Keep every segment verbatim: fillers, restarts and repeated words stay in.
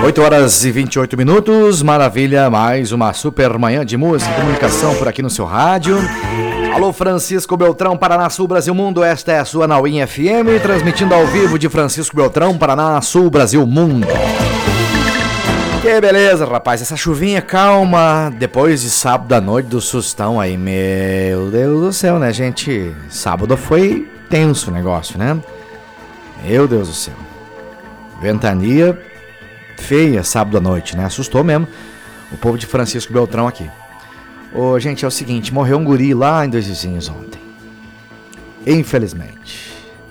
oito horas e vinte e oito minutos, maravilha, mais uma super manhã de música e comunicação por aqui no seu rádio. Alô, Francisco Beltrão, Paraná Sul, Brasil Mundo, esta é a sua Nauim F M, transmitindo ao vivo de Francisco Beltrão, Paraná Sul, Brasil Mundo. Que beleza, rapaz, essa chuvinha calma, depois de sábado à noite do sustão aí, meu Deus do céu, né, gente? Sábado foi tenso o negócio, né? Meu Deus do céu. Ventania feia sábado à noite, né? Assustou mesmo o povo de Francisco Beltrão aqui. Ô, gente, é o seguinte, morreu um guri lá em Dois Vizinhos ontem. Infelizmente.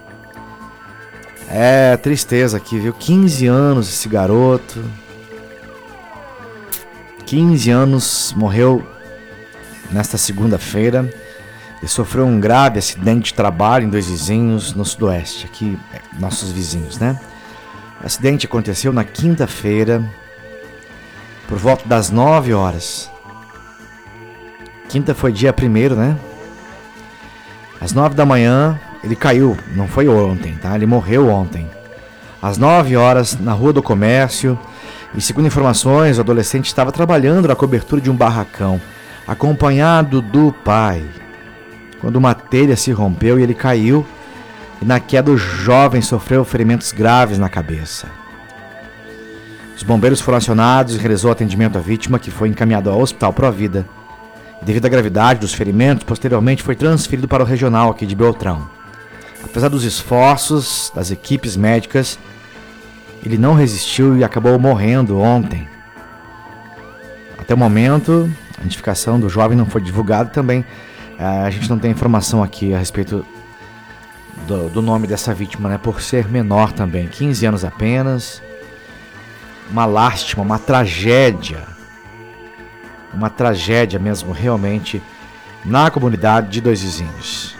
É, tristeza aqui, viu? quinze anos esse garoto. quinze anos, morreu nesta segunda-feira. Ele sofreu um grave acidente de trabalho em Dois Vizinhos, no sudoeste, aqui, nossos vizinhos, né? O acidente aconteceu na quinta-feira, por volta das nove horas. Quinta foi dia primeiro, né? Às nove da manhã, ele caiu, não foi ontem, tá? Ele morreu ontem. Às nove horas, na Rua do Comércio, e segundo informações, o adolescente estava trabalhando na cobertura de um barracão, acompanhado do pai, quando uma telha se rompeu e ele caiu. E na queda o jovem sofreu ferimentos graves na cabeça. Os bombeiros foram acionados e realizou atendimento à vítima, que foi encaminhado ao Hospital Provida. Devido à gravidade dos ferimentos, posteriormente foi transferido para o regional aqui de Beltrão. Apesar dos esforços das equipes médicas, ele não resistiu e acabou morrendo ontem. Até o momento, a identificação do jovem não foi divulgada também. A gente não tem informação aqui a respeito Do, do nome dessa vítima, né? Por ser menor também, quinze anos apenas. Uma lástima, uma tragédia. Uma tragédia mesmo, realmente, na comunidade de Dois Vizinhos.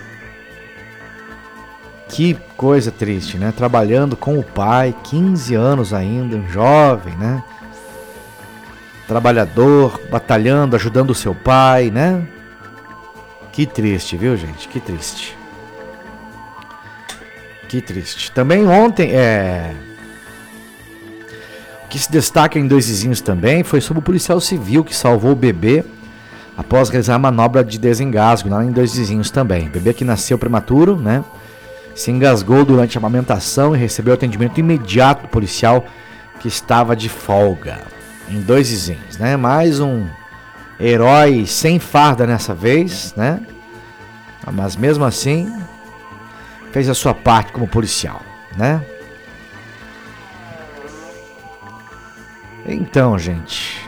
Que coisa triste, né? Trabalhando com o pai, quinze anos ainda, um jovem, né? Trabalhador, batalhando, ajudando o seu pai, né? Que triste, viu, gente? Que triste. Que triste. Também ontem, é... o que se destaca em Dois Vizinhos também foi sobre o policial civil que salvou o bebê após realizar a manobra de desengasgo lá em Dois Vizinhos também. O bebê que nasceu prematuro, né? Se engasgou durante a amamentação e recebeu atendimento imediato do policial que estava de folga em Dois Vizinhos, né? Mais um herói sem farda nessa vez, né? Mas mesmo assim fez a sua parte como policial, né? Então, gente,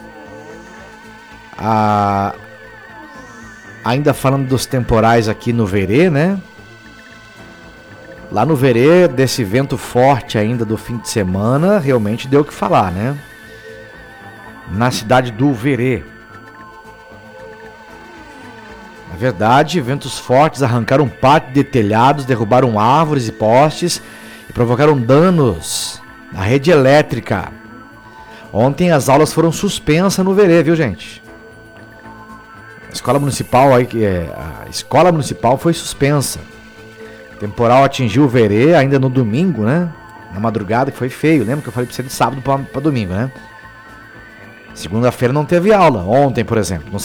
a... ainda falando dos temporais aqui no Verê, né? Lá no Verê, desse vento forte ainda do fim de semana, realmente deu o que falar, né? Na cidade do Verê. Na verdade, ventos fortes arrancaram parte de telhados, derrubaram árvores e postes e provocaram danos na rede elétrica. Ontem as aulas foram suspensas no Verê, viu, gente? A escola municipal, aí, a escola municipal foi suspensa. O temporal atingiu o Verê ainda no domingo, né? Na madrugada, que foi feio. Lembra que eu falei pra você de sábado para domingo, né? Segunda-feira não teve aula. Ontem, por exemplo. Não